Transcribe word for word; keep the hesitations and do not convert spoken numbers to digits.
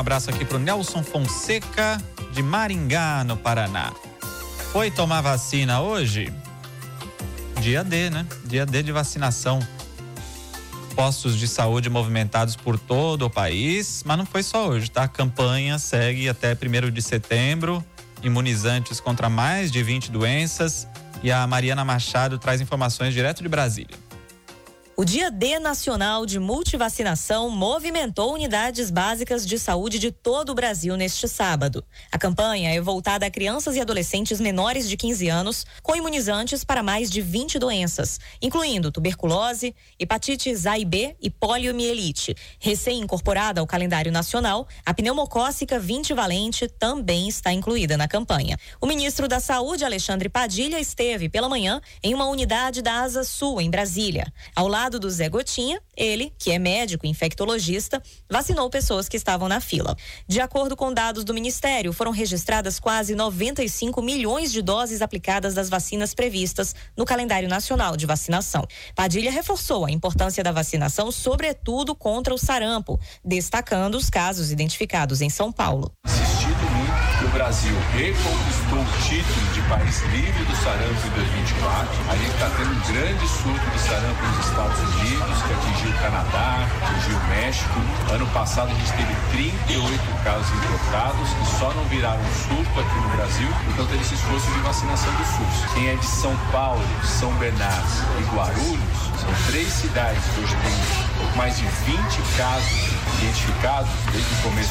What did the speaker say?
Um abraço aqui pro Nelson Fonseca, de Maringá, no Paraná. Foi tomar vacina hoje? Dia D, né? Dia D de vacinação. Postos de saúde movimentados por todo o país, mas não foi só hoje, tá? A campanha segue até primeiro de setembro, imunizantes contra mais de vinte doenças. E a Mariana Machado traz informações direto de Brasília. O Dia D Nacional de Multivacinação movimentou unidades básicas de saúde de todo o Brasil neste sábado. A campanha é voltada a crianças e adolescentes menores de quinze anos com imunizantes para mais de vinte doenças, incluindo tuberculose, hepatites A e B e poliomielite. Recém-incorporada ao calendário nacional, a pneumocócica vinte valente também está incluída na campanha. O ministro da Saúde, Alexandre Padilha, esteve pela manhã em uma unidade da Asa Sul, em Brasília. Ao lado do Zé Gotinha, ele, que é médico e infectologista, vacinou pessoas que estavam na fila. De acordo com dados do Ministério, foram registradas quase noventa e cinco milhões de doses aplicadas das vacinas previstas no calendário nacional de vacinação. Padilha reforçou a importância da vacinação, sobretudo contra o sarampo, destacando os casos identificados em São Paulo. Insistido muito que o Brasil reconquistou o título de país livre do sarampo em dois mil e vinte e quatro. A gente está tendo um grande surto de sarampo nos Estados Unidos, que atingiu o Canadá, atingiu o México. Ano passado a gente teve trinta e oito casos importados que só não viraram um surto aqui no Brasil, então teve esse esforço de vacinação do SUS. Quem é de São Paulo, São Bernardo e Guarulhos, são três cidades que hoje têm mais de vinte casos identificados desde o começo